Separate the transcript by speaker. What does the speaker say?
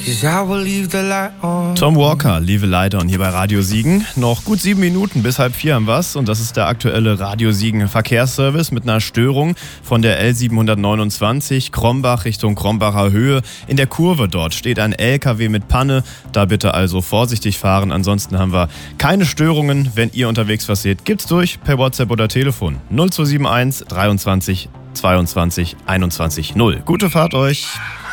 Speaker 1: Tom Walker, Leave a Light On, hier bei Radio Siegen. Noch gut 7 Minuten bis 3:30 haben wir's und das ist der aktuelle Radio Siegen Verkehrsservice mit einer Störung von der L729 Krombach Richtung Krombacher Höhe. In der Kurve dort steht ein LKW mit Panne, da bitte also vorsichtig fahren. Ansonsten haben wir keine Störungen. Wenn ihr unterwegs was seht, gibt's durch per WhatsApp oder Telefon 0271 23 22 21 0. Gute Fahrt euch!